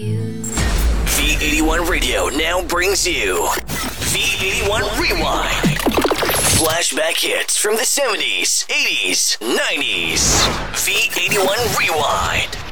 you. V81 Radio now brings you V81 Rewind. Flashback hits from the 70s, 80s, 90s. V81 Rewind.